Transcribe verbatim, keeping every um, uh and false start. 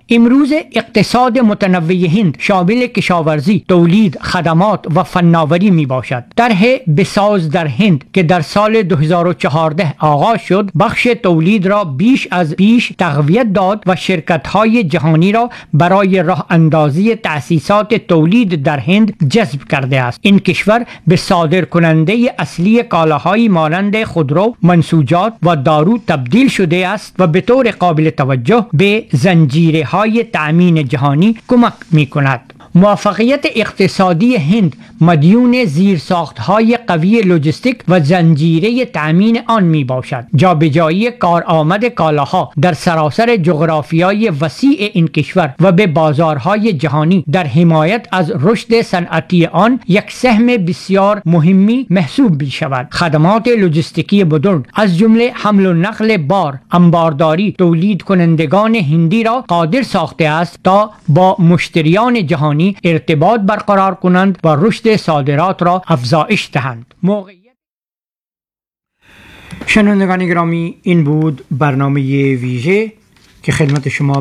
امروز اقتصاد متنوع هند شامل کشاورزی، تولید، خدمات و فناوری می باشد. طرح بساز در هند که در سال دو هزار و چهارده آغاز شد، بخش تولید را بیش از پیش تقویت داد و شرکت‌های جهانی را برای راه اندازی تأسیسات تولید در هند جذب کرده است. این کشور به صادر کننده اصلی کالاهای مانند خودرو، منسوجات و دارو تبدیل شده است و به طور قابل توجه به زنجیره‌های تأمین جهانی کمک می‌کند. موفقیت اقتصادی هند مدیون زیرساخت‌های قوی لوجستیک و زنجیره تأمین آن می باشد. جابجایی کارآمد کالاها در سراسر جغرافیای وسیع این کشور و به بازارهای جهانی در حمایت از رشد صنعتی آن یک سهم بسیار مهمی محسوب می شود. خدمات لوجستیکی مدرن از جمله حمل و نقل بار، انبارداری، تولید کنندگان هندی را قادر ساخته است تا با مشتریان جهانی ارتباط برقرار کنند و رشد صادرات را افزایش دهند. موقعیت شنوندگان گرامی، این بود برنامه ویژه که خدمت شما